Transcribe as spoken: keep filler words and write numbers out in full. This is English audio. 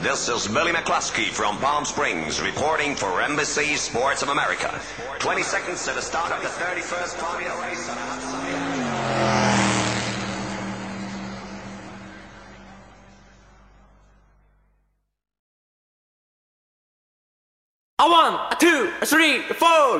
This is Billy McCluskey from Palm Springs, reporting for Embassy Sports of America. twenty seconds to the start of the thirty-first Formula race on a hot Sunday. A one, a two, a three, a four.